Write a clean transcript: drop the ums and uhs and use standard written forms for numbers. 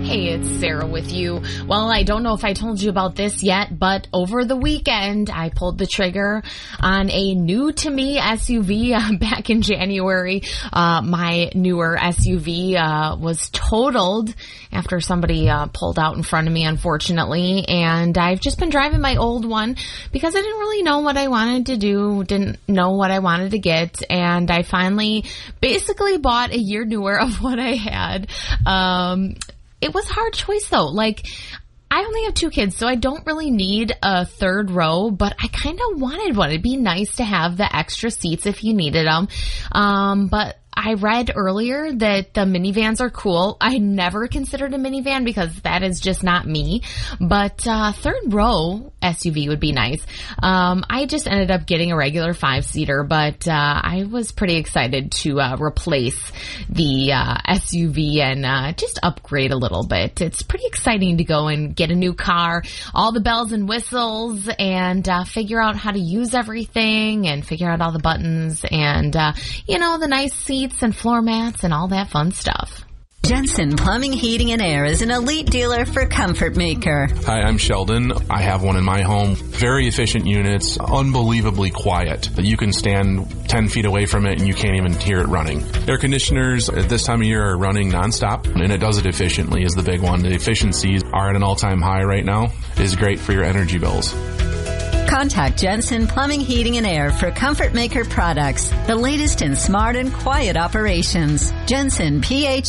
Hey, it's Sarah with you. Well, I don't know if I told you about this yet, but over the weekend, I pulled the trigger on a new-to-me SUV back in January. My newer SUV was totaled after somebody pulled out in front of me, unfortunately, and I've just been driving my old one because I didn't really know what I wanted to do, didn't know what I wanted to get, and I finally basically bought a year newer of what I had. It was a hard choice though. Like, I only have 2 kids, so I don't really need a third row, but I kind of wanted one. It'd be nice to have the extra seats if you needed them. But I read earlier that the minivans are cool. I never considered a minivan because that is just not me. But third row SUV would be nice. I just ended up getting a regular 5-seater, but I was pretty excited to replace the SUV and just upgrade a little bit. It's pretty exciting to go and get a new car, all the bells and whistles, and figure out how to use everything and figure out all the buttons and, the nice seats and floor mats and all that fun stuff. Jensen Plumbing, Heating, and Air is an elite dealer for Comfort Maker. Hi, I'm Sheldon. I have one in my home. Very efficient units, unbelievably quiet. You can stand 10 feet away from it and you can't even hear it running. Air conditioners at this time of year are running nonstop, and it does it efficiently is the big one. The efficiencies are at an all-time high right now. It is great for your energy bills. Contact Jensen Plumbing, Heating, and Air for Comfort Maker products, the latest in smart and quiet operations. Jensen,